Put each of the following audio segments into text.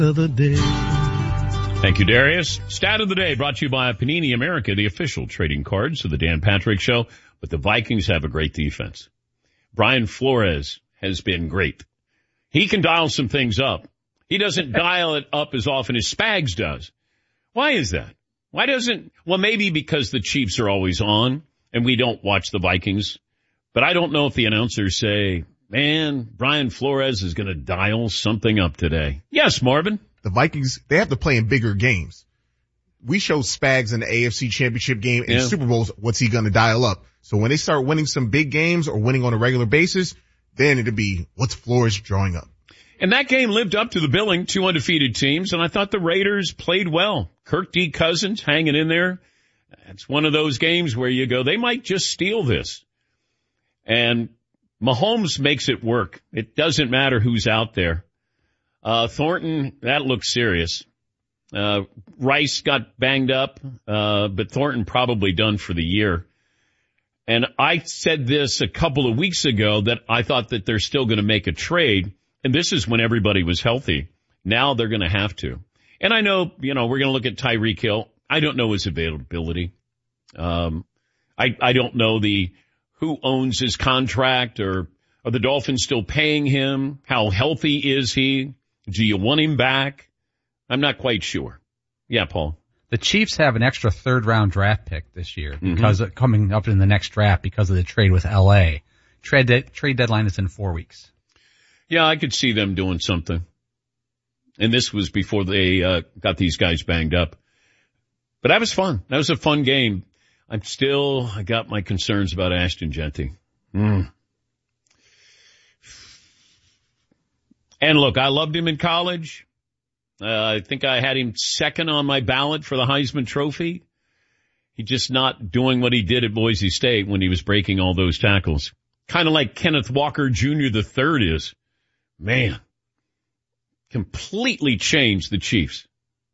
of the day. Thank you, Darius. Stat of the day brought to you by Panini America, the official trading cards of the Dan Patrick Show. But the Vikings have a great defense. Brian Flores has been great. He can dial some things up. He doesn't dial it up as often as Spags does. Why is that? Well, maybe because the Chiefs are always on and we don't watch the Vikings. But I don't know if the announcers say, man, Brian Flores is going to dial something up today. Yes, Marvin. The Vikings, they have to play in bigger games. We show Spags in the AFC Championship game and Super Bowls, what's he going to dial up? So when they start winning some big games or winning on a regular basis, then it'll be, what's Flores drawing up? And that game lived up to the billing, 2 undefeated teams, and I thought the Raiders played well. Kirk D. Cousins hanging in there. It's one of those games where you go, they might just steal this. And Mahomes makes it work. It doesn't matter who's out there. Thornton, that looks serious. Rice got banged up, but Thornton probably done for the year. And I said this a couple of weeks ago that I thought that they're still going to make a trade, and this is when everybody was healthy. Now they're going to have to. And I know, we're going to look at Tyreek Hill. I don't know his availability. I don't know who owns his contract, or are the Dolphins still paying him? How healthy is he? Do you want him back? I'm not quite sure. Yeah, Paul. The Chiefs have an extra third-round draft pick this year because of coming up in the next draft because of the trade with L.A. Trade deadline is in 4 weeks. Yeah, I could see them doing something. And this was before they got these guys banged up. But that was fun. That was a fun game. I got my concerns about Ashton Jeanty. And look, I loved him in college. I think I had him second on my ballot for the Heisman Trophy. He's just not doing what he did at Boise State when he was breaking all those tackles. Kind of like Kenneth Walker Jr. III is. Man, completely changed the Chiefs.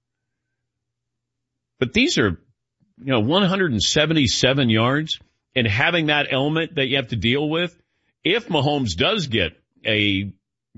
But these are, 177 yards, and having that element that you have to deal with. If Mahomes does get a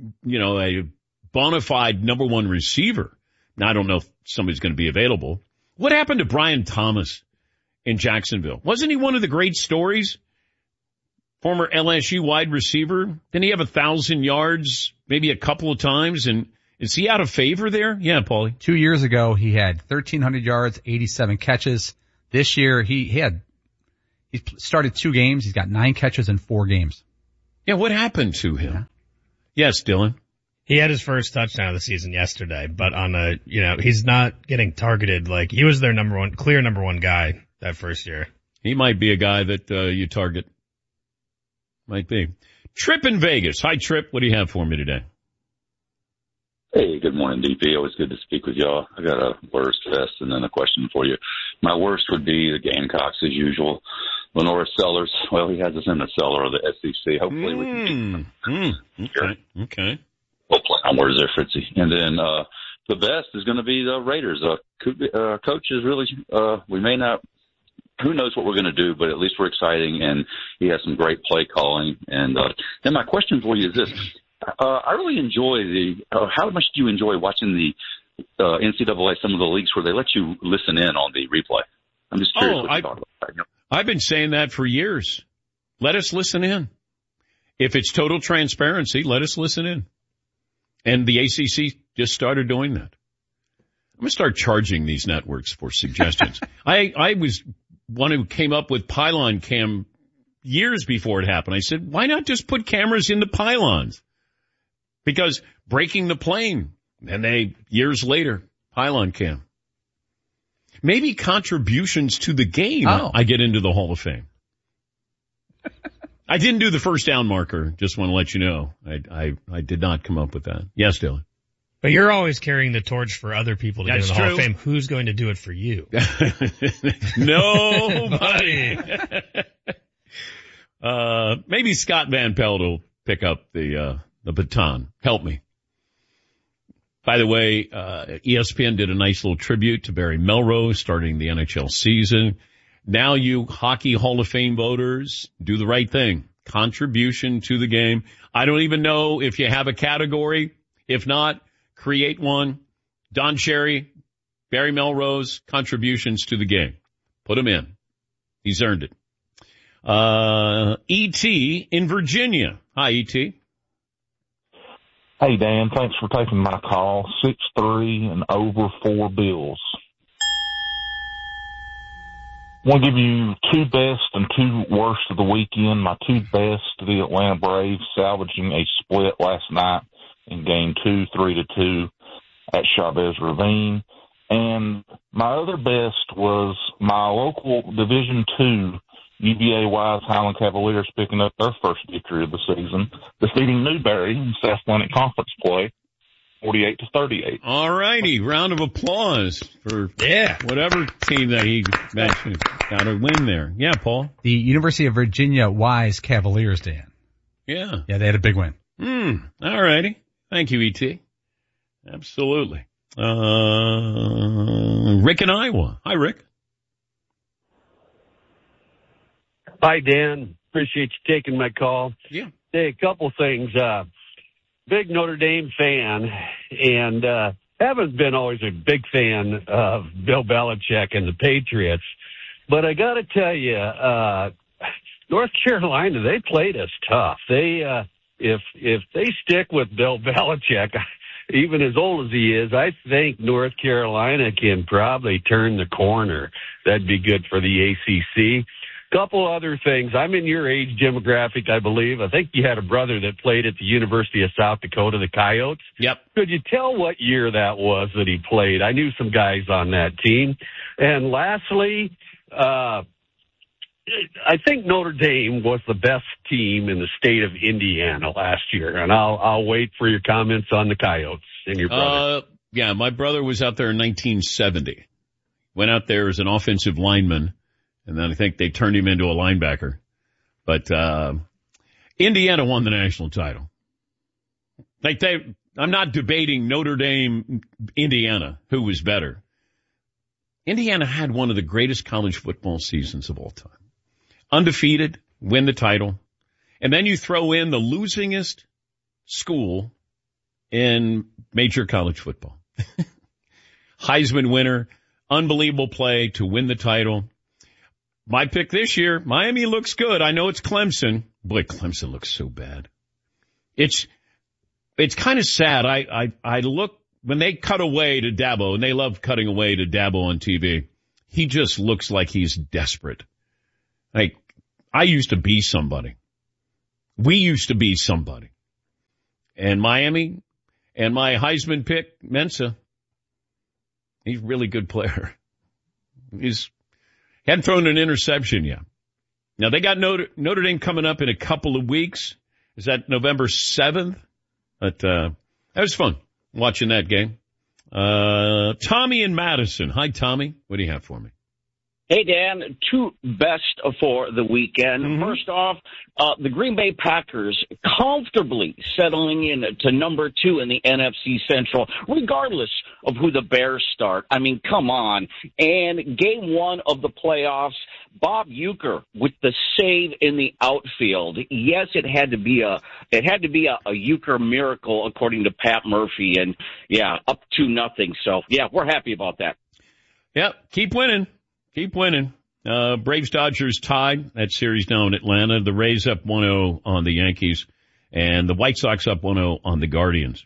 bona fide number one receiver. Now, I don't know if somebody's going to be available. What happened to Brian Thomas in Jacksonville? Wasn't he one of the great stories? Former LSU wide receiver. Didn't he have 1,000 yards maybe a couple of times? And is he out of favor there? Yeah, Paulie. 2 years ago, he had 1,300 yards, 87 catches. This year, he started 2 games. He's got 9 catches in 4 games. Yeah, what happened to him? Yeah. Yes, Dylan. He had his first touchdown of the season yesterday, but on he's not getting targeted. Like, he was their clear number one guy that first year. He might be a guy that you target. Might be. Trip in Vegas. Hi, Trip. What do you have for me today? Hey, good morning, DP. Always good to speak with y'all. I got a worst fest and then a question for you. My worst would be the Gamecocks as usual. Lenora Sellers. Well, he has us in the cellar of the SEC. Hopefully we can get Okay. We'll play on words there, Fritzy. And then the best is going to be the Raiders. Coach is really we may not. Who knows what we're going to do, but at least we're exciting, and he has some great play calling. And then my question for you is this. I really enjoy how much do you enjoy watching the NCAA, some of the leagues where they let you listen in on the replay? I'm just curious what you thought about that. I've been saying that for years. Let us listen in. If it's total transparency, let us listen in. And the ACC just started doing that. I'm going to start charging these networks for suggestions. I was one who came up with pylon cam years before it happened. I said, why not just put cameras in the pylons? Because breaking the plane, and years later, pylon cam. Maybe contributions to the game, I get into the Hall of Fame. I didn't do the first down marker. Just want to let you know. I did not come up with that. Yes, Dylan. But you're always carrying the torch for other people to get in the true. Hall of Fame. Who's going to do it for you? Nobody. Maybe Scott Van Pelt will pick up the baton. Help me. By the way, ESPN did a nice little tribute to Barry Melrose starting the NHL season. Now you Hockey Hall of Fame voters, do the right thing. Contribution to the game. I don't even know if you have a category. If not, create one. Don Cherry, Barry Melrose, contributions to the game. Put him in. He's earned it. E.T. in Virginia. Hi, E.T. Hey, Dan. Thanks for taking my call. 6'3" and over 4 Bills. I want to give you 2 best and 2 worst of the weekend. My 2 best, the Atlanta Braves salvaging a split last night in Game 2, 3-2 at Chavez Ravine. And my other best was my local Division II UVA-wise Highland Cavaliers picking up their first victory of the season, defeating Newberry in South Atlantic Conference play, 48-38. All righty. Round of applause for whatever team that he mentioned. Got a win there. Yeah, Paul. The University of Virginia Wise Cavaliers, Dan. Yeah. Yeah, they had a big win. All righty. Thank you, E.T. Absolutely. Rick in Iowa. Hi, Rick. Hi, Dan. Appreciate you taking my call. Yeah. Hey, a couple things. Big Notre Dame fan, and haven't been always a big fan of Bill Belichick and the Patriots. But I got to tell you, North Carolina, they played us tough. They, if they stick with Bill Belichick, even as old as he is, I think North Carolina can probably turn the corner. That'd be good for the ACC. Couple other things. I'm in your age demographic, I believe. I think you had a brother that played at the University of South Dakota, the Coyotes. Yep. Could you tell what year that was that he played? I knew some guys on that team. And lastly, I think Notre Dame was the best team in the state of Indiana last year. And I'll wait for your comments on the Coyotes and your brother. Yeah, my brother was out there in 1970. Went out there as an offensive lineman. And then I think they turned him into a linebacker. But Indiana won the national title. I'm not debating Notre Dame, Indiana, who was better. Indiana had one of the greatest college football seasons of all time. Undefeated, win the title. And then you throw in the losingest school in major college football. Heisman winner, unbelievable play to win the title. My pick this year, Miami looks good. I know it's Clemson. Boy, Clemson looks so bad. It's kind of sad. I look, when they cut away to Dabo, and they love cutting away to Dabo on TV, he just looks like he's desperate. Like, I used to be somebody. We used to be somebody. And Miami, and my Heisman pick, Mensa, he's a really good player. Hadn't thrown an interception yet. Now, they got Notre Dame coming up in a couple of weeks. Is that November 7th? But that was fun, watching that game. Tommy in Madison. Hi, Tommy. What do you have for me? Hey, Dan, 2 best for the weekend. Mm-hmm. First off, the Green Bay Packers comfortably settling in to number 2 in the NFC Central, regardless of who the Bears start. I memean, come on. And game 1 of the playoffs, Bob Uecker with the save in the outfield. Yes, it had to be a Uecker miracle, according to Pat Murphy. And yeah, up 2-0. So yeah, we're happy about that. Yep. Keep winning. Keep winning. Braves Dodgers tied. That series now in Atlanta. The Rays up 1-0 on the Yankees, and the White Sox up 1-0 on the Guardians.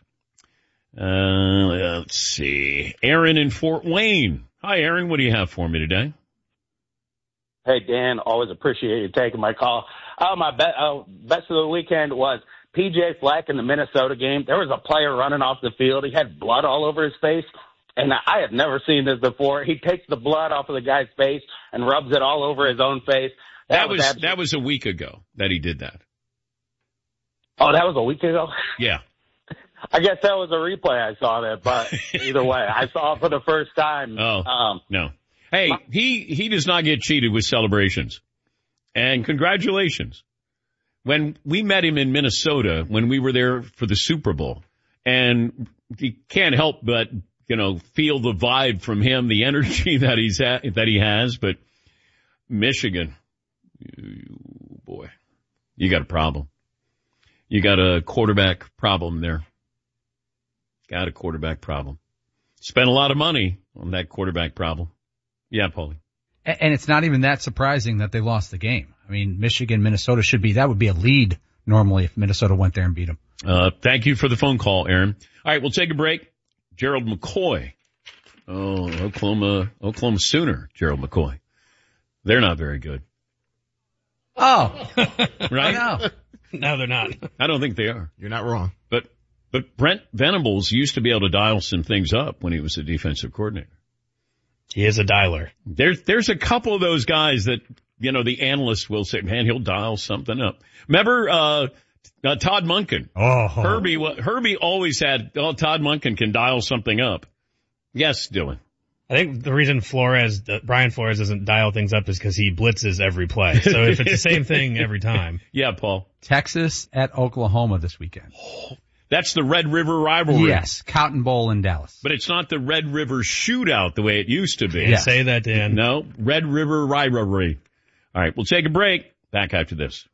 Let's see. Aaron in Fort Wayne. Hi, Aaron. What do you have for me today? Hey, Dan. Always appreciate you taking my call. My best of the weekend was P.J. Fleck in the Minnesota game. There was a player running off the field. He had blood all over his face. And I have never seen this before. He takes the blood off of the guy's face and rubs it all over his own face. That was a week ago that he did that. Oh, that was a week ago? Yeah. I guess that was a replay I saw that, but either way, I saw it for the first time. Oh, no. Hey, he does not get cheated with celebrations. And congratulations. When we met him in Minnesota, when we were there for the Super Bowl, and you can't help but feel the vibe from him, the energy that he has. But Michigan, boy, you got a problem. You got a quarterback problem there. Got a quarterback problem. Spent a lot of money on that quarterback problem. Yeah, Paulie. And it's not even that surprising that they lost the game. I mean, Michigan, Minnesota that would be a lead normally if Minnesota went there and beat them. Thank you for the phone call, Aaron. All right, we'll take a break. Gerald McCoy. Oh, Oklahoma Sooner, Gerald McCoy. They're not very good. Oh. Right? No, they're not. I don't think they are. You're not wrong. But Brent Venables used to be able to dial some things up when he was a defensive coordinator. He is a dialer. There's a couple of those guys that, the analysts will say, man, he'll dial something up. Remember, Todd Monken? Oh. Herbie always had, Todd Monken can dial something up. Yes, Dylan. I think the reason Brian Flores doesn't dial things up is because he blitzes every play. So if it's the same thing every time. Yeah, Paul. Texas at Oklahoma this weekend. That's the Red River rivalry. Yes, Cotton Bowl in Dallas. But it's not the Red River shootout the way it used to be. Can't say that, Dan. No, Red River rivalry. All right, we'll take a break. Back after this.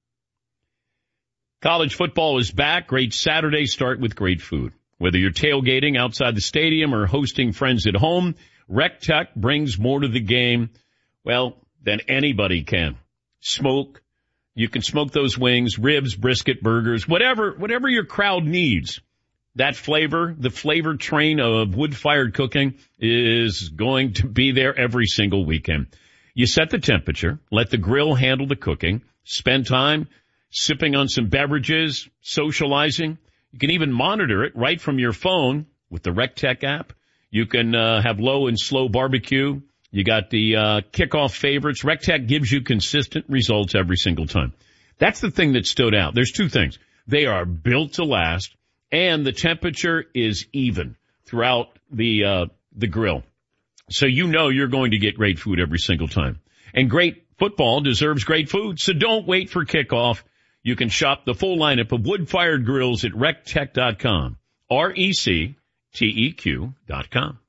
College football is back. Great Saturday start with great food. Whether you're tailgating outside the stadium or hosting friends at home, RecTech brings more to the game, than anybody can. You can smoke those wings, ribs, brisket, burgers, whatever your crowd needs. That flavor, the flavor train of wood-fired cooking is going to be there every single weekend. You set the temperature, let the grill handle the cooking, spend time sipping on some beverages, socializing. You can even monitor it right from your phone with the RecTech app. You can have low and slow barbecue. You got the kickoff favorites. RecTech gives you consistent results every single time. That's the thing that stood out. There's two things. They are built to last, and the temperature is even throughout the grill. So you're going to get great food every single time. And great football deserves great food, so don't wait for kickoff. You can shop the full lineup of wood-fired grills at rectech.com, RecTeq.com.